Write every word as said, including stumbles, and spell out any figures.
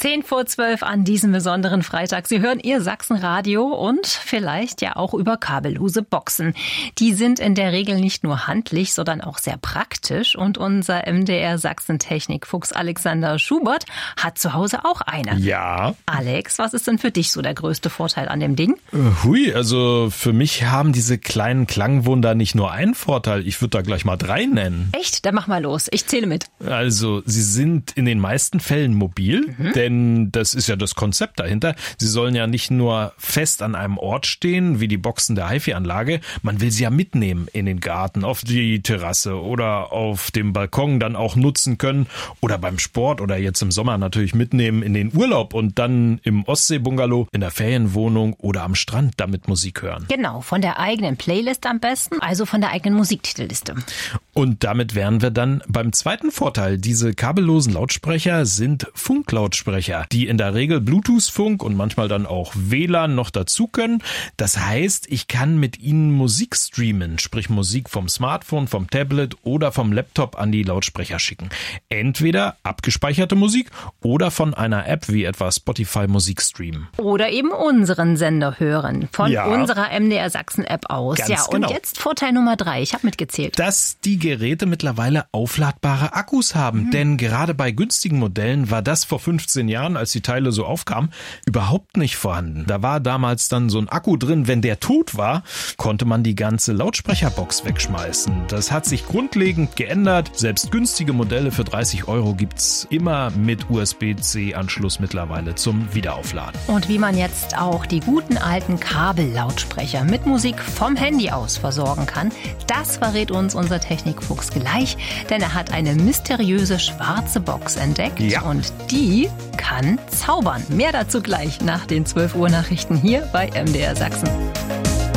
Zehn vor zwölf an diesem besonderen Freitag. Sie hören Ihr Sachsenradio und vielleicht ja auch über kabellose Boxen. Die sind in der Regel nicht nur handlich, sondern auch sehr praktisch. Und unser M D R Sachsen-Technik-Fuchs Alexander Schubert hat zu Hause auch eine. Ja. Alex, was ist denn für dich so der größte Vorteil an dem Ding? Hui, also für mich haben diese kleinen Klangwunder nicht nur einen Vorteil. Ich würde da gleich mal drei nennen. Echt? Dann mach mal los. Ich zähle mit. Also sie sind in den meisten Fällen mobil, mhm. denn das ist ja das Konzept dahinter. Sie sollen ja nicht nur fest an einem Ort stehen, wie die Boxen der HiFi-Anlage. Man will sie ja mitnehmen in den Garten, auf die Terrasse oder auf dem Balkon dann auch nutzen können oder beim Sport oder jetzt im Sommer natürlich mitnehmen in den Urlaub und dann im Ostsee-Bungalow, in der Ferienwohnung oder am Strand damit Musik hören. Genau, von der eigenen Playlist am besten, also von der eigenen Musiktitelliste. Und damit wären wir dann beim zweiten Vorteil. Diese kabellosen Lautsprecher sind Funklautsprecher, die in der Regel Bluetooth-Funk und manchmal dann auch W L A N noch dazu können. Das heißt, ich kann mit ihnen Musik streamen, sprich Musik vom Smartphone, vom Tablet oder vom Laptop an die Lautsprecher schicken. Entweder abgespeicherte Musik oder von einer App wie etwa Spotify Musik streamen. Oder eben unseren Sender hören, von ja. unserer M D R Sachsen-App aus. Ganz ja, und genau. jetzt Vorteil Nummer drei, ich habe mitgezählt. Dass die Geräte mittlerweile aufladbare Akkus haben, mhm. denn gerade bei günstigen Modellen war das vor fünfzehn Jahren, als die Teile so aufkamen, überhaupt nicht vorhanden. Da war damals dann so ein Akku drin, wenn der tot war, konnte man die ganze Lautsprecherbox wegschmeißen. Das hat sich grundlegend geändert. Selbst günstige Modelle für dreißig Euro gibt's immer mit U S B C Anschluss mittlerweile zum Wiederaufladen. Und wie man jetzt auch die guten alten Kabellautsprecher mit Musik vom Handy aus versorgen kann, das verrät uns unser Technikfuchs gleich, denn er hat eine mysteriöse schwarze Box entdeckt ja. und die kann zaubern. Mehr dazu gleich nach den zwölf Uhr Nachrichten hier bei M D R Sachsen.